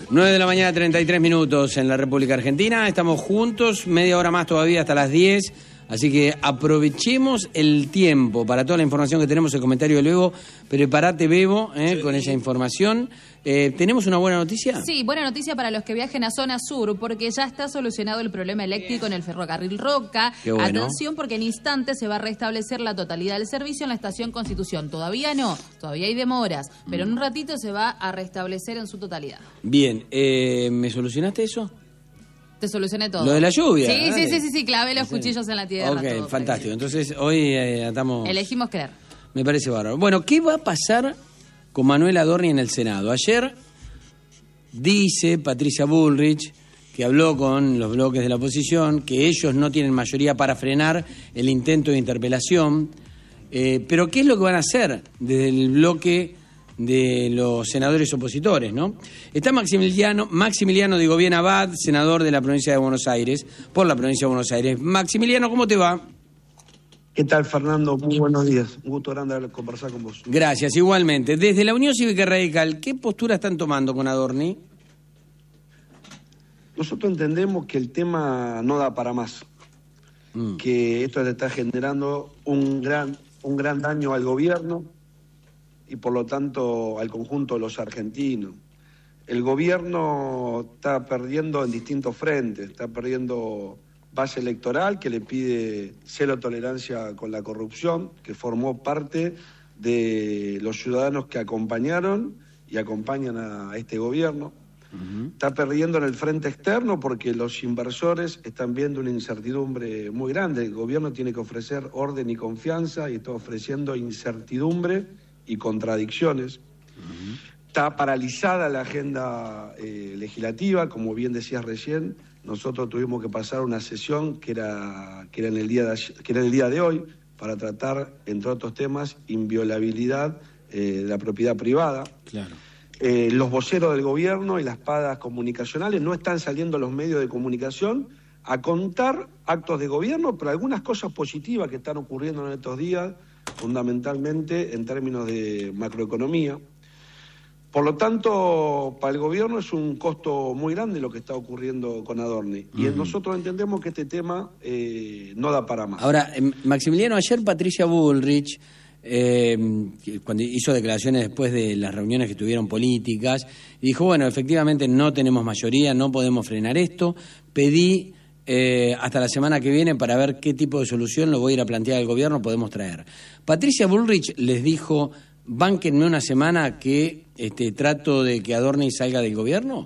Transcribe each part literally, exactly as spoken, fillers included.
nueve de la mañana, treinta y tres minutos en la República Argentina. Estamos juntos, media hora más todavía hasta las diez. Así que aprovechemos el tiempo para toda la información que tenemos, el comentario de luego. Prepárate, Bebo, eh, sí. con esa información. Eh, ¿Tenemos una buena noticia? Sí, buena noticia para los que viajen a zona sur, porque ya está solucionado el problema eléctrico en el ferrocarril Roca. Qué bueno. Atención, porque en instantes se va a restablecer la totalidad del servicio en la estación Constitución. Todavía no, todavía hay demoras, pero en un ratito se va a restablecer en su totalidad. Bien, eh, ¿me solucionaste eso? Te solucioné todo. Lo de la lluvia. Sí, sí, sí, sí, sí, clavé los cuchillos en la tierra. Ok, todo, fantástico. Entonces hoy eh, atamos... Elegimos creer. Me parece bárbaro. Bueno, ¿qué va a pasar con Manuel Adorni en el Senado? Ayer dice Patricia Bullrich, que habló con los bloques de la oposición, que ellos no tienen mayoría para frenar el intento de interpelación. Eh, pero ¿qué es lo que van a hacer desde el bloque de los senadores opositores, no? Está Maximiliano, Maximiliano de Gobiena Abad, senador de la provincia de Buenos Aires, por la provincia de Buenos Aires. Maximiliano, ¿cómo te va? ¿Qué tal, Fernando? Muy buenos días. Un gusto grande conversar con vos. Gracias, igualmente. Desde la Unión Cívica Radical, ¿qué postura están tomando con Adorni? Nosotros entendemos que el tema no da para más, mm. que esto le está generando un gran, un gran daño al gobierno y por lo tanto al conjunto de los argentinos. El gobierno está perdiendo en distintos frentes, está perdiendo base electoral que le pide cero tolerancia con la corrupción, que formó parte de los ciudadanos que acompañaron y acompañan a este gobierno. Uh-huh. Está perdiendo en el frente externo porque los inversores están viendo una incertidumbre muy grande. El gobierno tiene que ofrecer orden y confianza y está ofreciendo incertidumbre y contradicciones. Uh-huh. Está paralizada la agenda eh, legislativa, como bien decías recién. Nosotros tuvimos que pasar una sesión que era, que era, en el día de, que era el día de hoy para tratar, entre otros temas, inviolabilidad eh, de la propiedad privada. Claro. Eh, los voceros del gobierno y las padas comunicacionales no están saliendo a los medios de comunicación a contar actos de gobierno, pero algunas cosas positivas que están ocurriendo en estos días, fundamentalmente en términos de macroeconomía. Por lo tanto, para el gobierno es un costo muy grande lo que está ocurriendo con Adorni. Uh-huh. Y nosotros entendemos que este tema eh, no da para más. Ahora, eh, Maximiliano, ayer Patricia Bullrich, eh, cuando hizo declaraciones después de las reuniones que tuvieron políticas, dijo, bueno, efectivamente no tenemos mayoría, no podemos frenar esto, pedí eh, hasta la semana que viene para ver qué tipo de solución lo voy a ir a plantear al gobierno, podemos traer. Patricia Bullrich les dijo, bánquenme una semana que este, trato de que Adorni salga del gobierno.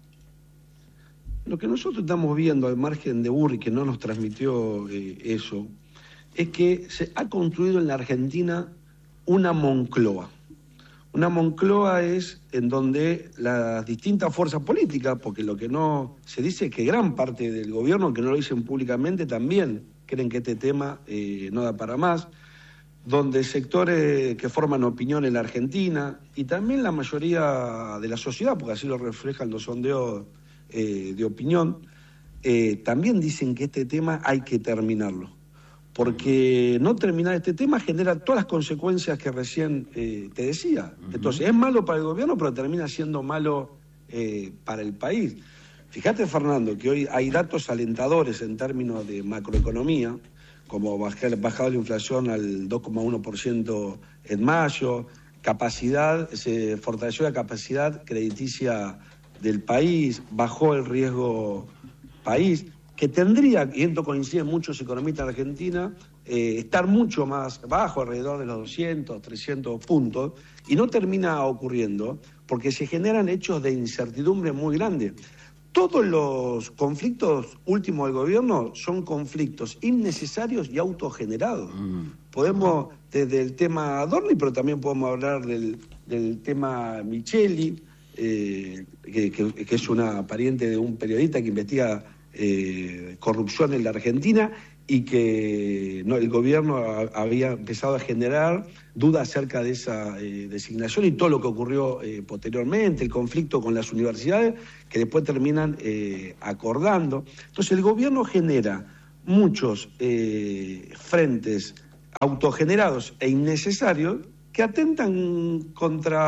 Lo que nosotros estamos viendo al margen de Burri, que no nos transmitió eh, eso, es que se ha construido en la Argentina una Moncloa. Una Moncloa es en donde las distintas fuerzas políticas, porque lo que no se dice es que gran parte del gobierno, que no lo dicen públicamente, también creen que este tema eh, no da para más, donde sectores que forman opinión en la Argentina y también la mayoría de la sociedad, porque así lo reflejan los sondeos eh, de opinión, eh, también dicen que este tema hay que terminarlo. Porque no terminar este tema genera todas las consecuencias que recién eh, te decía. Entonces, es malo para el gobierno, pero termina siendo malo eh, para el país. Fíjate, Fernando, que hoy hay datos alentadores en términos de macroeconomía, como bajar, bajado la inflación al dos coma uno por ciento en mayo, capacidad, se fortaleció la capacidad crediticia del país, bajó el riesgo país, que tendría, y esto coinciden muchos economistas de Argentina, eh, estar mucho más bajo, alrededor de los doscientos, trescientos puntos, y no termina ocurriendo porque se generan hechos de incertidumbre muy grandes. Todos los conflictos últimos del gobierno son conflictos innecesarios y autogenerados. Mm. Podemos, desde el tema Adorni, pero también podemos hablar del, del tema Micheli, eh, que, que, que es una pariente de un periodista que investiga eh, corrupción en la Argentina y que no, el gobierno a, había empezado a generar dudas acerca de esa eh, designación y todo lo que ocurrió eh, posteriormente, el conflicto con las universidades, que después terminan eh, acordando. Entonces el gobierno genera muchos eh, frentes autogenerados e innecesarios que atentan contra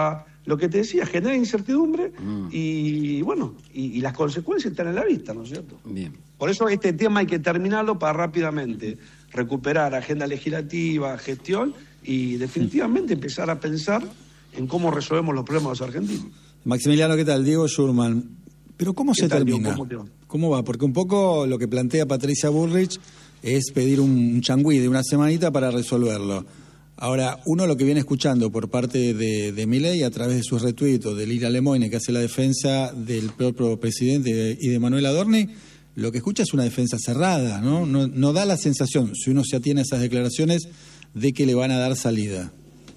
lo que te decía, genera incertidumbre mm. y bueno, y, y las consecuencias están en la vista, ¿no es cierto? Bien. Por eso este tema hay que terminarlo para rápidamente recuperar agenda legislativa, gestión y definitivamente empezar a pensar en cómo resolvemos los problemas de los argentinos. Maximiliano, ¿qué tal? Diego Schurman. Pero ¿cómo se tal, termina? Diego? ¿Cómo, ¿Cómo va? Porque un poco lo que plantea Patricia Bullrich es pedir un changüí de una semanita para resolverlo. Ahora, uno lo que viene escuchando por parte de, de Milei a través de sus retuitos, de Lira Lemoine, que hace la defensa del propio presidente y de Manuel Adorni, lo que escucha es una defensa cerrada, ¿no? No, no da la sensación, si uno se atiene a esas declaraciones, de que le van a dar salida.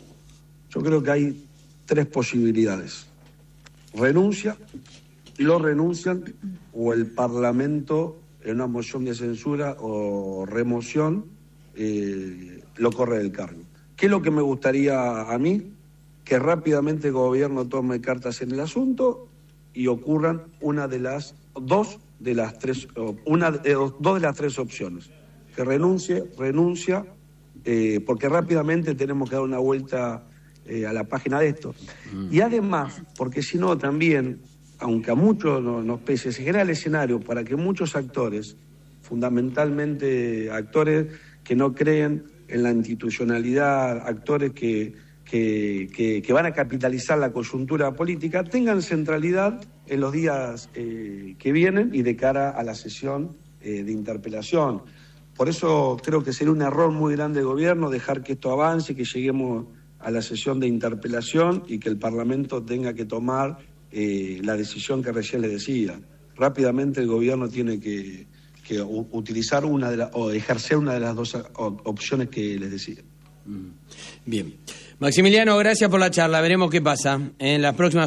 Yo creo que hay tres posibilidades. Renuncia, lo renuncian, o el Parlamento, en una moción de censura o remoción, eh, lo corre del cargo. ¿Qué es lo que me gustaría a mí? Que rápidamente el gobierno tome cartas en el asunto y ocurran una de las dos de las tres, una de, dos de las tres opciones. Que renuncie, renuncia, eh, porque rápidamente tenemos que dar una vuelta eh, a la página de esto. Mm. Y además, porque si no también, aunque a muchos nos, nos pese, se genera el escenario para que muchos actores, fundamentalmente actores que no creen en la institucionalidad, actores que, que, que, que van a capitalizar la coyuntura política, tengan centralidad en los días eh, que vienen y de cara a la sesión eh, de interpelación. Por eso creo que sería un error muy grande del gobierno dejar que esto avance, que lleguemos a la sesión de interpelación y que el Parlamento tenga que tomar eh, la decisión que recién le decía. Rápidamente el gobierno tiene que... que utilizar una de las, o ejercer una de las dos opciones que les decía. Bien. Maximiliano, gracias por la charla. Veremos qué pasa en las próximas